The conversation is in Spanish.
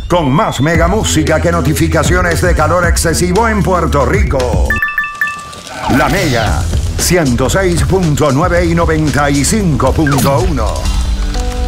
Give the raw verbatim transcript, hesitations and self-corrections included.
con más mega música que notificaciones de calor excesivo en Puerto Rico. La Mega ciento seis punto nueve y noventa y cinco punto uno.